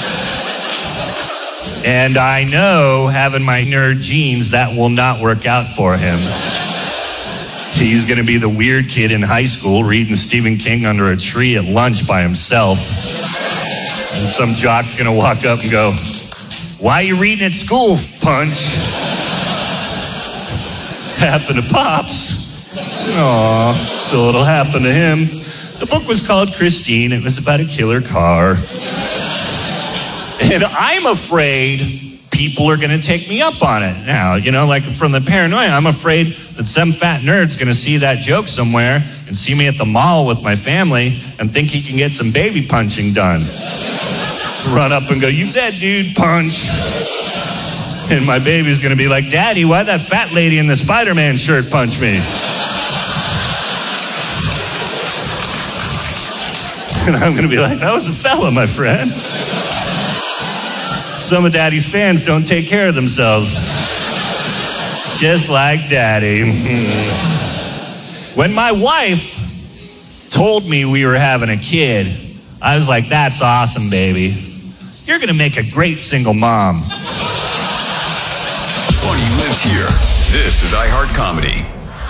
And I know, having my nerd genes, that will not work out for him. He's gonna be the weird kid in high school reading Stephen King under a tree at lunch by himself. And some jock's gonna walk up and go, why are you reading at school, Punch? Happened to Pops. Aw, so it'll happen to him. The book was called Christine. It was about a killer car. And I'm afraid people are going to take me up on it now. You know, like from the paranoia, I'm afraid that some fat nerd's going to see that joke somewhere and see me at the mall with my family and think he can get some baby punching done. Run up and go, you said, dude, punch. And my baby's going to be like, Daddy, why'd that fat lady in the Spider-Man shirt punch me? And I'm going to be like, that was a fella, my friend. Some of Daddy's fans don't take care of themselves. Just like Daddy. When my wife told me we were having a kid, I was like, that's awesome, baby. You're going to make a great single mom. Funny lives here. This is iHeart Comedy.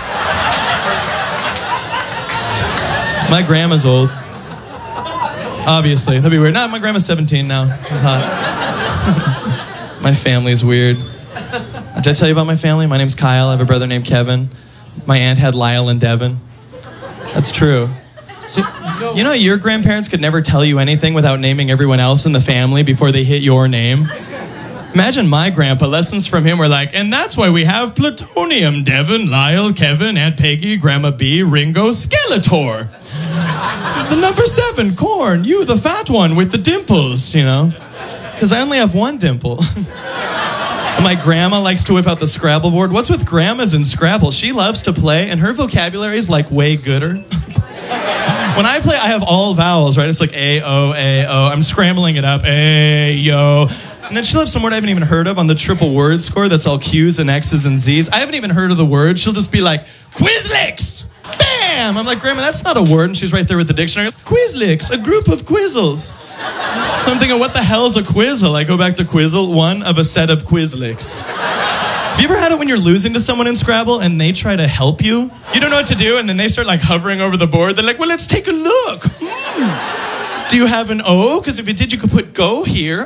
My grandma's old. Obviously. That'd be weird. No, my grandma's seventeen now. It's hot. My family's weird. Did I tell you about my family? My name's Kyle. I have a brother named Kevin. My aunt had Lyle and Devin. That's true. So, you know, your grandparents could never tell you anything without naming everyone else in the family before they hit your name. Imagine my grandpa. Lessons from him were like, and that's why we have plutonium. Devin, Lyle, Kevin, Aunt Peggy, Grandma B, Ringo, Skeletor. The number seven, Corn. You, the fat one with the dimples, you know. Because I only have one dimple. My grandma likes to whip out the Scrabble board. What's with grandmas and Scrabble? She loves to play, and her vocabulary is like way gooder. When I play, I have all vowels, right? It's like A, O, A, O. I'm scrambling it up. A, yo. And then she'll have some word I haven't even heard of on the triple word score that's all Q's and X's and Z's. I haven't even heard of the word. She'll just be like, Quizlix! Bam! I'm like, Grandma, that's not a word. And she's right there with the dictionary. Quizlix, a group of quizzles. Something of what the hell is a quizzle? I go back to Quizzle, one of a set of Quizlix. Have you ever had it when you're losing to someone in Scrabble and they try to help you? You don't know what to do, and then they start like hovering over the board. They're like, well, let's take a look. Mm. Do you have an O? Because if you did, you could put go here.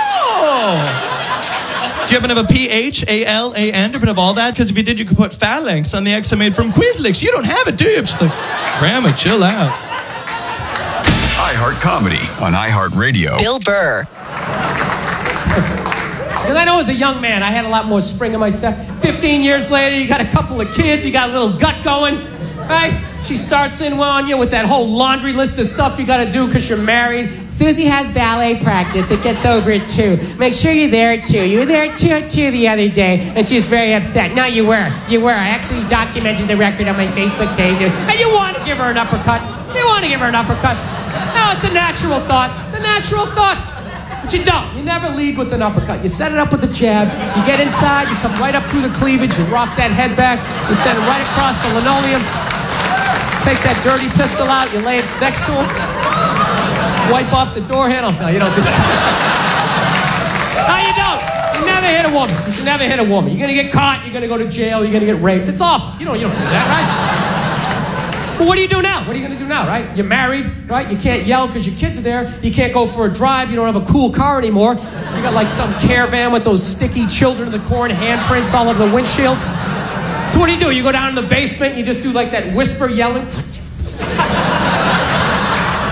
Oh! Do you happen to have a P H A L A N? Do you happen to have all that? Because if you did, you could put phalanx on the X I made from Quizlix. You don't have it, do you? I'm just like, Grandma, chill out. iHeart Comedy on iHeartRadio. Bill Burr. Because I know as a young man, I had a lot more spring in my step. Fifteen years later, you got a couple of kids, you got a little gut going, right? She starts in on you with that whole laundry list of stuff you got to do because you're married. Susie has ballet practice. It gets over it, too. Make sure you're there, too. You were there, too, too, the other day. And she's very upset. No, you were. You were. I actually documented the record on my Facebook page. And you want to give her an uppercut. You want to give her an uppercut. No, it's a natural thought. It's a natural thought. But you don't. You never lead with an uppercut. You set it up with a jab. You get inside. You come right up through the cleavage. You rock that head back. You send it right across the linoleum. Take that dirty pistol out. You lay it next to him. Wipe off the door handle. No, you don't do that. No, you don't. You never hit a woman. You should never hit a woman. You're going to get caught. You're going to go to jail. You're going to get raped. It's awful. You don't, you don't do that, right? But what do you do now? What are you going to do now, right? You're married, right? You can't yell because your kids are there. You can't go for a drive. You don't have a cool car anymore. You got like some caravan with those sticky children of the corn handprints all over the windshield. So what do you do? You go down in the basement. You just do like that whisper yelling.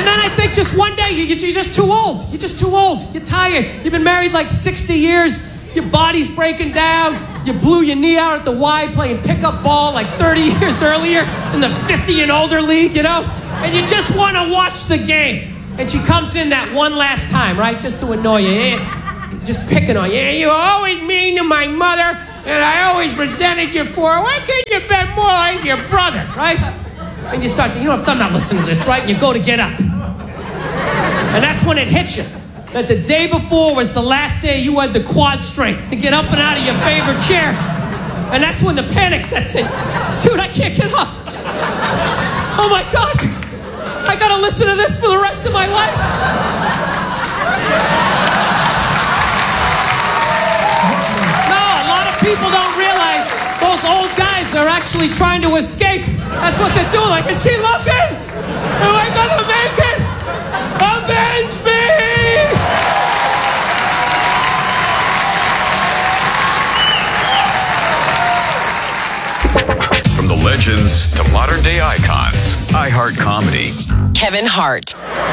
And then I think just one day, you, you're just too old. You're just too old. You're tired. You've been married like sixty years. Your body's breaking down. You blew your knee out at the Y playing pickup ball like thirty years earlier in the fifty and older league, you know? And you just want to watch the game. And she comes in that one last time, right? Just to annoy you. Yeah, just picking on you. Yeah, you always mean to my mother, and I always resented you for her. Why couldn't you be more like your brother, right? And you start to, you know, if I'm not listening to this, right? And you go to get up. And that's when it hits you. That the day before was the last day you had the quad strength to get up and out of your favorite chair. And that's when the panic sets in. Dude, I can't get up. Oh my God. I gotta listen to this for the rest of my life. No, a lot of people don't realize those old guys are actually trying to escape. That's what they're doing. Like, is she looking? Am I gonna make it? Avenge me! From the legends to modern day icons, iHeart Comedy. Kevin Hart.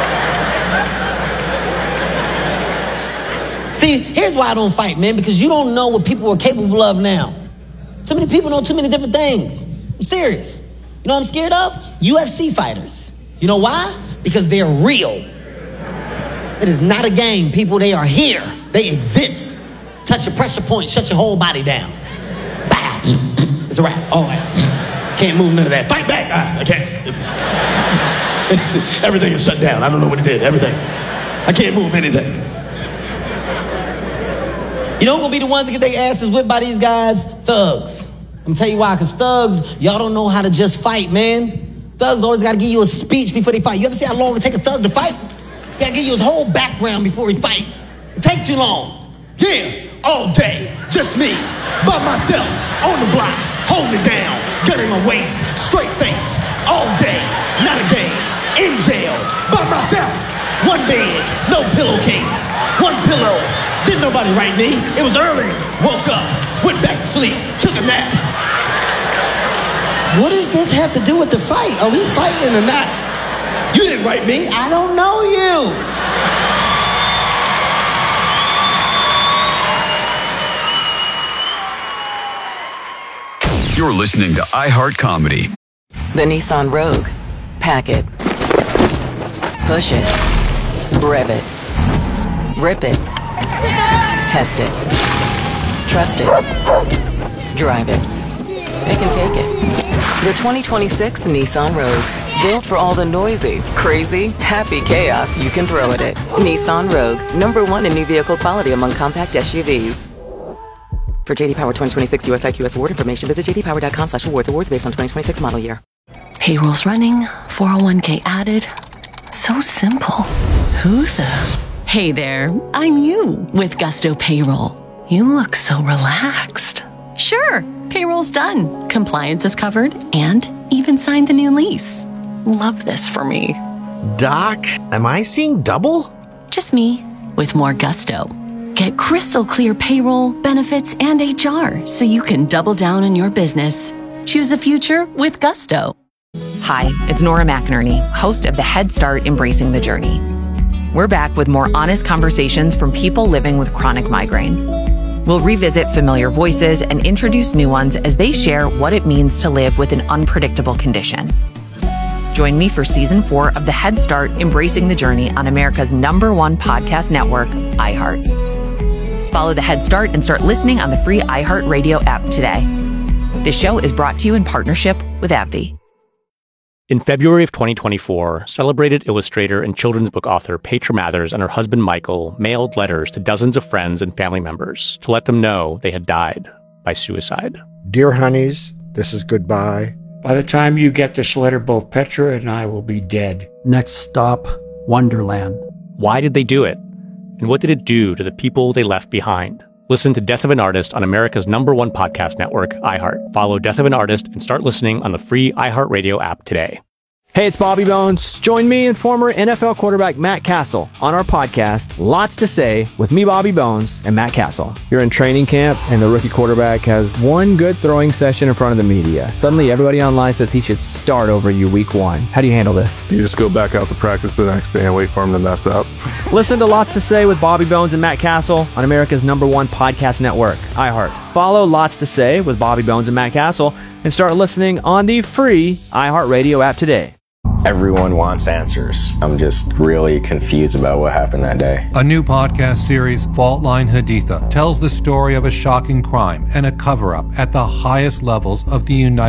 See, here's why I don't fight, man, because you don't know what people are capable of now. Too many people know too many different things. I'm serious. You know what I'm scared of? U F C fighters. You know why? Because they're real. It is not a game, people. They are here. They exist. Touch a pressure point, shut your whole body down. Bow. It's a wrap. All right. Can't move none of that. Fight back. Ah, I can't. It's, everything is shut down. I don't know what it did. Everything. I can't move anything. You know who's gonna be the ones that get their asses whipped by these guys? Thugs. I'm gonna tell you why, because thugs, y'all don't know how to just fight, man. Thugs always gotta give you a speech before they fight. You ever see how long it take a thug to fight? He gotta give you his whole background before he fight. It take too long. Yeah, all day, just me, by myself, on the block, holding it down, gun in my waist, straight face, all day, not a game, in jail, by myself, one bed, no pillowcase, one pillow, didn't nobody write me, it was early, woke up, went back to sleep, took a nap. What does this have to do with the fight? Are we fighting or not? You didn't write me, I don't know you. You're listening to iHeart Comedy. The Nissan Rogue. Pack it. Push it. Rev it. Rip it. Test it. Trust it. Drive it. Pick and take it. The twenty twenty-six Nissan Rogue. Built for all the noisy, crazy, happy chaos you can throw at it. Nissan Rogue. Number one in new vehicle quality among compact S U Vs. For J D Power twenty twenty-six U S I Q S award information, visit j d power dot com slash awards. Awards based on twenty twenty-six model year. Payroll's running, four oh one k added. So simple. Who the... Hey there, I'm you with Gusto Payroll. You look so relaxed. Sure, payroll's done. Compliance is covered and even signed the new lease. Love this for me. Doc, am I seeing double? Just me with more gusto. Get crystal clear payroll, benefits, and H R so you can double down on your business. Choose a future with Gusto. Hi, it's Nora McInerney, host of the Head Start Embracing the Journey. We're back with more honest conversations from people living with chronic migraine. We'll revisit familiar voices and introduce new ones as they share what it means to live with an unpredictable condition. Join me for season four of the Head Start Embracing the Journey on America's number one podcast network, iHeart. Follow the Head Start and start listening on the free iHeartRadio app today. This show is brought to you in partnership with AbbVie. In February of twenty twenty-four, celebrated illustrator and children's book author Petra Mathers and her husband Michael mailed letters to dozens of friends and family members to let them know they had died by suicide. Dear honeys, this is goodbye. By the time you get this letter, both Petra and I will be dead. Next stop, Wonderland. Why did they do it? And what did it do to the people they left behind? Listen to Death of an Artist on America's number one podcast network, iHeart. Follow Death of an Artist and start listening on the free iHeartRadio app today. Hey, it's Bobby Bones. Join me and former N F L quarterback Matt Castle on our podcast, Lots to Say, with me, Bobby Bones, and Matt Castle. You're in training camp, and the rookie quarterback has one good throwing session in front of the media. Suddenly, everybody online says he should start over you week one. How do you handle this? You just go back out to practice the next day and wait for him to mess up. Listen to Lots to Say with Bobby Bones and Matt Castle on America's number one podcast network, iHeart. Follow Lots to Say with Bobby Bones and Matt Castle and start listening on the free iHeartRadio app today. Everyone wants answers. I'm just really confused about what happened that day. A new podcast series, Fault Line Haditha, tells the story of a shocking crime and a cover-up at the highest levels of the United